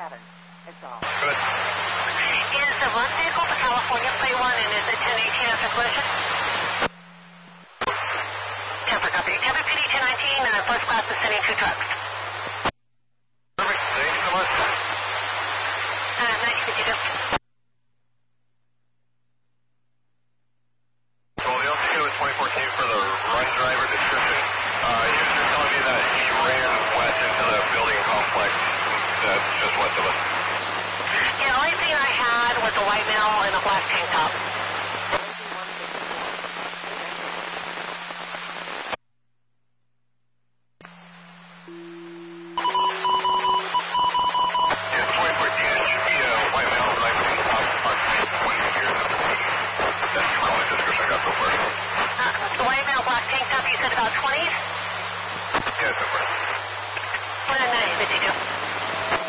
pattern. That's all. Good. Is the run vehicle the California plate one, and is it 1018 after collision? Temper copy. Temper PD 1019, first class is sending 2 trucks. Perfect. Thank you so much. 9052. Well, the LCO is 2014 for the run driver description. He was just telling me that he ran west into the building complex that's just west of us. Yeah, the only thing I had was a white male and a black tank top. Yeah, 2014. It should be a white male, black tank top, approximately 20 years of age. That's the only description I got so far. The white male, black tank top, you said about 20s? Yeah, so far. 9052.